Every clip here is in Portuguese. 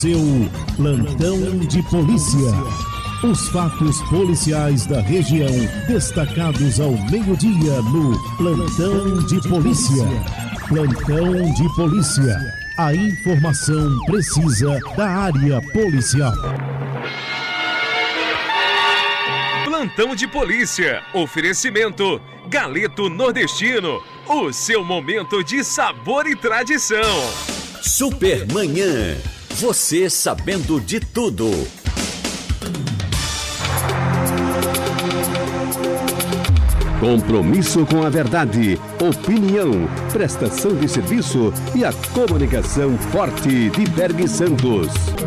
Seu plantão de polícia. Os fatos policiais da região destacados ao meio-dia no plantão de polícia. Plantão de polícia. A informação precisa da área policial. Plantão de polícia. Oferecimento Galeto Nordestino. O seu momento de sabor e tradição. Supermanhã. Você sabendo de tudo. Compromisso com a verdade, opinião, prestação de serviço e a comunicação forte de Berg Santos.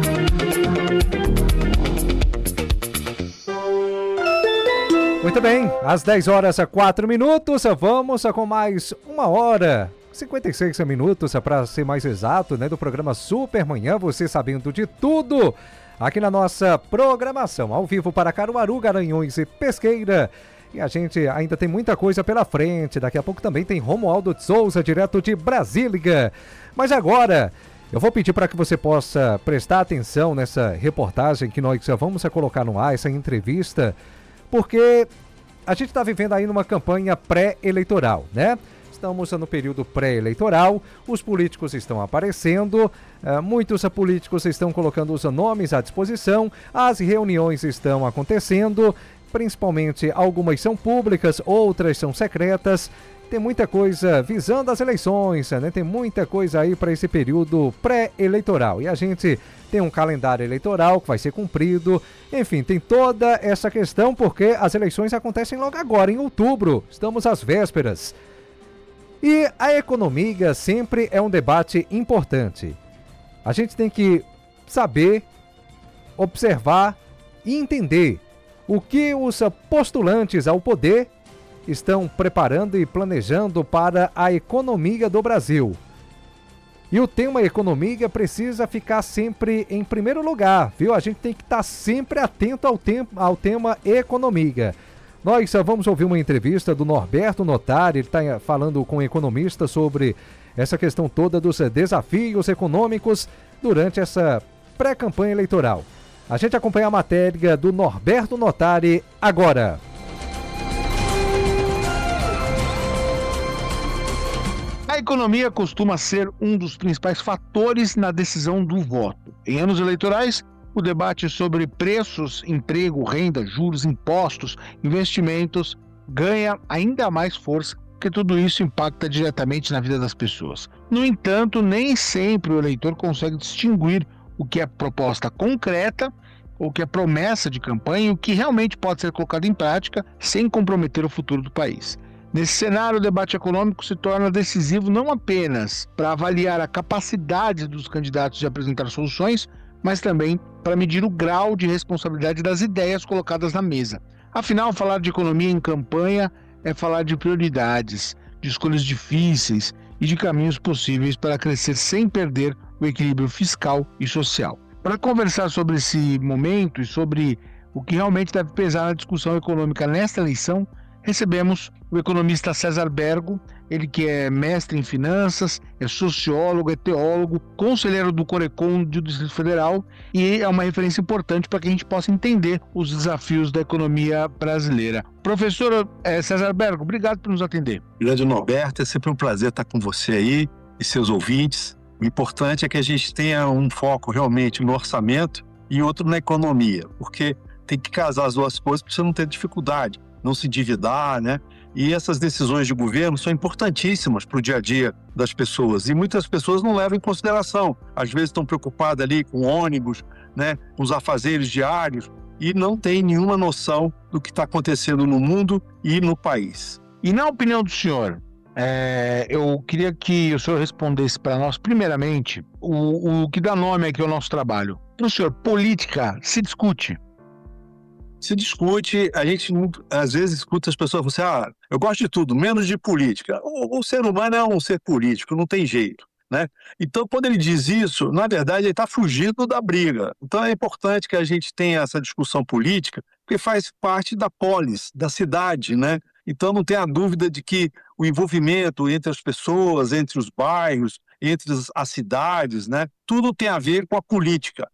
Muito bem, às 10 horas e 4 minutos, vamos com mais 1 hora, 56 minutos, para ser mais exato, né, do programa Supermanhã, você sabendo de tudo, aqui na nossa programação, ao vivo para Caruaru, Garanhuns e Pesqueira. E a gente ainda tem muita coisa pela frente, daqui a pouco também tem Romualdo de Souza, direto de Brasília. Mas agora, eu vou pedir para que você possa prestar atenção nessa reportagem que nós vamos colocar no ar, essa entrevista, porque a gente está vivendo aí numa campanha pré-eleitoral, né? Estamos no período pré-eleitoral, os políticos estão aparecendo, muitos políticos estão colocando os nomes à disposição, as reuniões estão acontecendo, principalmente algumas são públicas, outras são secretas. Tem muita coisa visando as eleições, né? Tem muita coisa aí para esse período pré-eleitoral. E a gente tem um calendário eleitoral que vai ser cumprido. Enfim, tem toda essa questão porque as eleições acontecem logo agora, em outubro. Estamos às vésperas. E a economia sempre é um debate importante. A gente tem que saber, observar e entender o que os postulantes ao poder estão preparando e planejando para a economia do Brasil. E o tema economia precisa ficar sempre em primeiro lugar, viu? A gente tem que estar sempre atento ao tema economia. Nós vamos ouvir uma entrevista do Norberto Notari, ele está falando com um economista sobre essa questão toda dos desafios econômicos durante essa pré-campanha eleitoral. A gente acompanha a matéria do Norberto Notari agora. A economia costuma ser um dos principais fatores na decisão do voto. Em anos eleitorais, o debate sobre preços, emprego, renda, juros, impostos, investimentos ganha ainda mais força, porque tudo isso impacta diretamente na vida das pessoas. No entanto, nem sempre o eleitor consegue distinguir o que é proposta concreta, o que é promessa de campanha e o que realmente pode ser colocado em prática sem comprometer o futuro do país. Nesse cenário, o debate econômico se torna decisivo não apenas para avaliar a capacidade dos candidatos de apresentar soluções, mas também para medir o grau de responsabilidade das ideias colocadas na mesa. Afinal, falar de economia em campanha é falar de prioridades, de escolhas difíceis e de caminhos possíveis para crescer sem perder o equilíbrio fiscal e social. Para conversar sobre esse momento e sobre o que realmente deve pesar na discussão econômica nesta eleição, recebemos o economista César Bergo, ele que é mestre em finanças, é sociólogo, é teólogo, conselheiro do Corecon do Distrito Federal e é uma referência importante para que a gente possa entender os desafios da economia brasileira. Professor César Bergo, obrigado por nos atender. Grande Norberto, é sempre um prazer estar com você aí e seus ouvintes. O importante é que a gente tenha um foco realmente no orçamento e outro na economia, porque tem que casar as duas coisas para você não ter dificuldade, não se endividar, né? E essas decisões de governo são importantíssimas para o dia a dia das pessoas e muitas pessoas não levam em consideração. Às vezes estão preocupadas ali com ônibus, né? Com os afazeres diários e não tem nenhuma noção do que está acontecendo no mundo e no país. E na opinião do senhor, eu queria que o senhor respondesse para nós, primeiramente, o que dá nome aqui ao nosso trabalho. Para o senhor, política se discute? Se discute, a gente às vezes escuta as pessoas falando assim, eu gosto de tudo, menos de política. O ser humano é um ser político, não tem jeito, né? Então, quando ele diz isso, na verdade, ele está fugindo da briga. Então, é importante que a gente tenha essa discussão política, porque faz parte da polis, da cidade, né? Então, não tenha dúvida de que o envolvimento entre as pessoas, entre os bairros, entre as cidades, né? Tudo tem a ver com a política.